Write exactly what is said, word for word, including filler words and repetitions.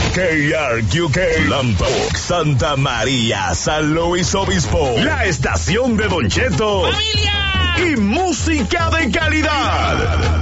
K R Q K, Lambok, Santa María, San Luis Obispo. La estación de Don Cheto. ¡Familia! Y música de calidad.